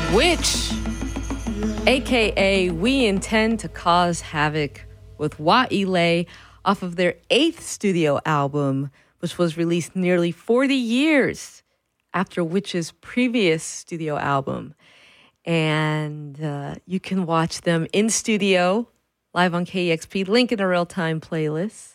Which, aka We Intend to Cause Havoc with Wa'ile off of their 8th studio album, which was released nearly 40 years after Witch's previous studio album. And you can watch them in studio, live on KEXP, link in a real-time playlist.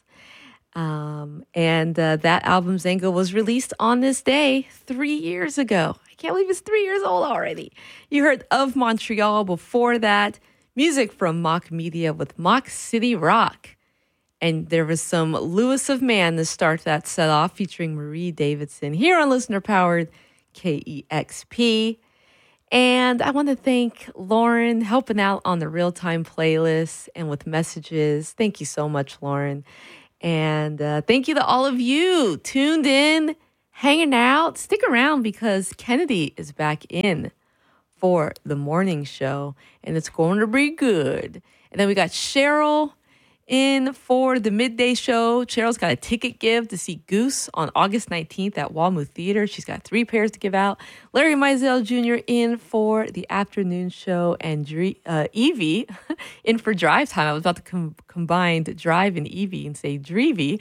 That album, Zengo, was released on this day 3 years ago. I can't believe it's 3 years old already. You heard Of Montreal before that. Music from Mock Media with Mock City Rock. And there was some Lewis of Man to start that set off, featuring Marie Davidson here on listener-powered KEXP. And I want to thank Lauren helping out on the real-time playlist and with messages. Thank you so much, Lauren. And thank you to all of you tuned in, hanging out. Stick around because Kennedy is back in for the morning show, and it's going to be good. And then we got Cheryl in for the midday show. Cheryl's got a ticket give to see Goose on August 19th at Walmouth Theater. She's got 3 pairs to give out. Larry Mizell Jr. in for the afternoon show, and Evie in for Drive Time. I was about to combine Drive and Evie and say Dreevy.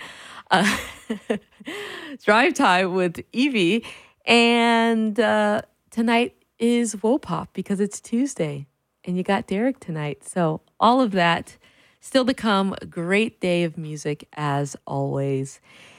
Drive Time with Evie. And tonight is Wopop because it's Tuesday, and you got Derek tonight. So all of that still to come. A great day of music as always.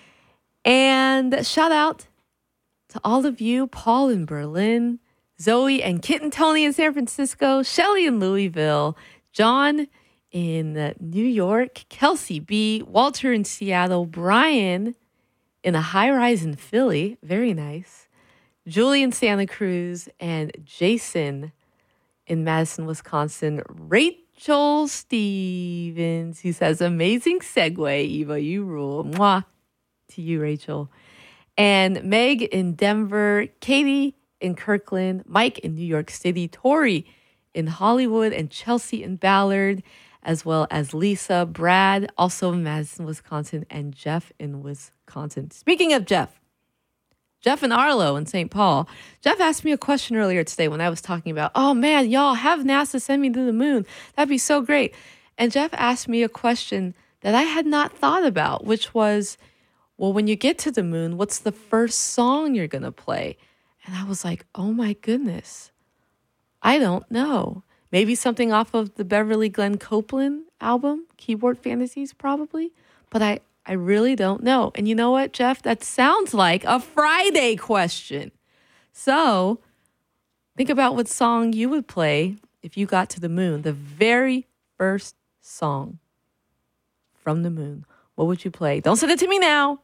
And shout out to all of you, Paul in Berlin, Zoe and Kitten Tony in San Francisco, Shelly in Louisville, John in New York, Kelsey B, Walter in Seattle, Brian in a high-rise in Philly, very nice, Julie in Santa Cruz, and Jason in Madison, Wisconsin. Rachel Stevens, who says, amazing segue, Eva, you rule. Mwah to you, Rachel. And Meg in Denver, Katie in Kirkland, Mike in New York City, Tori in Hollywood, and Chelsea in Ballard, as well as Lisa, Brad, also in Madison, Wisconsin, and Jeff in Wisconsin. Speaking of Jeff in Arlo in St. Paul. Jeff asked me a question earlier today when I was talking about, oh man, y'all have NASA send me to the moon. That'd be so great. And Jeff asked me a question that I had not thought about, which was, well, when you get to the moon, what's the first song you're going to play? And I was like, oh my goodness, I don't know. Maybe something off of the Beverly Glenn Copeland album, Keyboard Fantasies probably, but I really don't know. And you know what, Jeff? That sounds like a Friday question. So think about what song you would play if you got to the moon. The very first song from the moon. What would you play? Don't send it to me now.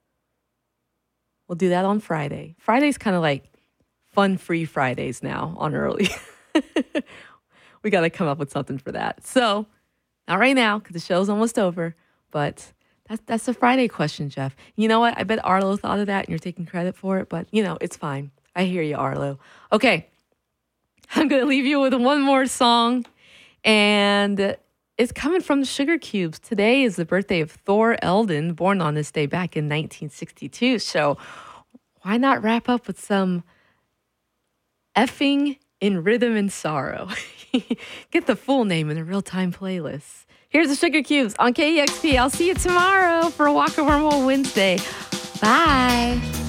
We'll do that on Friday. Friday's kind of like fun-free Fridays now on early. We got to come up with something for that. So not right now because the show's almost over, but that's a Friday question, Jeff. You know what? I bet Arlo thought of that and you're taking credit for it, but, it's fine. I hear you, Arlo. Okay, I'm going to leave you with one more song, and it's coming from the Sugar Cubes. Today is the birthday of Thor Eldon, born on this day back in 1962, so why not wrap up with some effing in rhythm and sorrow? Get the full name in a real-time playlist. Here's the Sugar Cubes on KEXP. I'll see you tomorrow for a Walk of Wormhole Wednesday. Bye.